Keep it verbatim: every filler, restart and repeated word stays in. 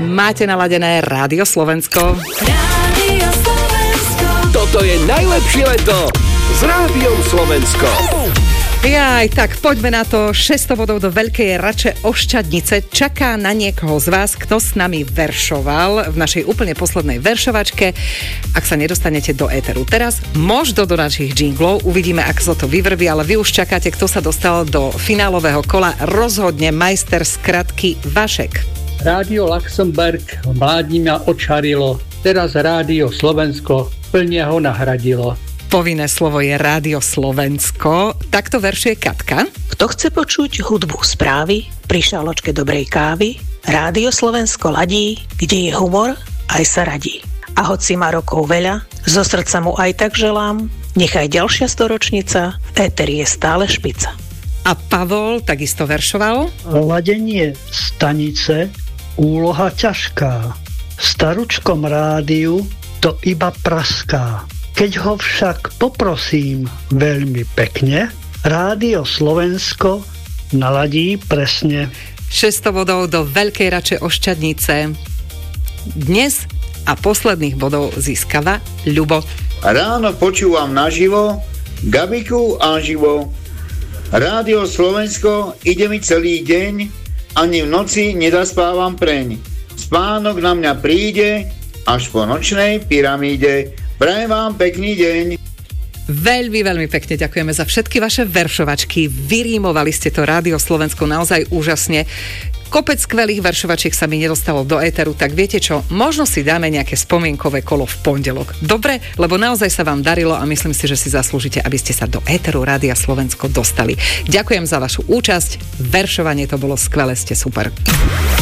Máte naladené Rádio Slovensko. Rádio Slovensko. Toto je najlepšie leto s Rádiom Slovensko. Jaj, tak poďme na to. šesťsto bodov do Veľkej Rače Oščadnice čaká na niekoho z vás, kto s nami veršoval v našej úplne poslednej veršovačke. Ak sa nedostanete do éteru teraz, možno do našich jinglov, uvidíme, ako sa to vyvrví, ale vy už čakáte, kto sa dostal do finálového kola. Rozhodne majster skratky Vašek. Rádio Luxemburg v mládí mňa očarilo, teraz Rádio Slovensko plne ho nahradilo. Povinné slovo je Rádio Slovensko. Takto veršuje Katka. Kto chce počuť hudbu správy pri šáločke dobrej kávy, Rádio Slovensko ladí, kde je humor, aj sa radí. A hoci má rokov veľa, zo srdca mu aj tak želám, nechaj ďalšia storočnica, v éteri je stále špica. A Pavol takisto veršoval. Ladenie stanice, úloha ťažká. V staručkom rádiu to iba praská. Keď ho však poprosím veľmi pekne, Rádio Slovensko naladí presne. šesťsto bodov do Veľkej Rače Oščadnice. Dnes a posledných bodov získava Ľubo. Ráno počúvam naživo Gabiku a živo. Rádio Slovensko ide mi celý deň, ani v noci nedaspávam preň. Spánok na mňa príde až po nočnej pyramíde. Prajem vám pekný deň. Veľmi, veľmi pekne ďakujeme za všetky vaše veršovačky. Vyrímovali ste to Rádio Slovensko naozaj úžasne. Kopec skvelých veršovačiek sa mi nedostalo do éteru, tak viete čo, možno si dáme nejaké spomienkové kolo v pondelok. Dobre, lebo naozaj sa vám darilo a myslím si, že si zaslúžite, aby ste sa do éteru Rádia Slovensko dostali. Ďakujem za vašu účasť, veršovanie to bolo skvelé, ste super.